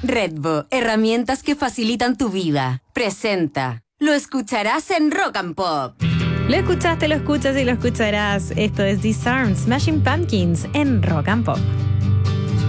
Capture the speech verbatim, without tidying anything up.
Redbo, herramientas que facilitan tu vida. Presenta. Lo escucharás en Rock and Pop. Lo escuchaste, lo escuchas y lo escucharás. Esto es Disarm, Smashing Pumpkins en Rock and Pop.